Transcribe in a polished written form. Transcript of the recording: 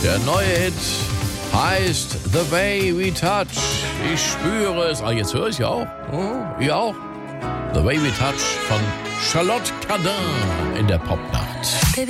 Der neue Hit heißt The Way We Touch. Ich spüre es. Ah, jetzt höre ich ja auch. Oh, ihr auch? The Way We Touch von Charlotte Cardin in der Popnacht.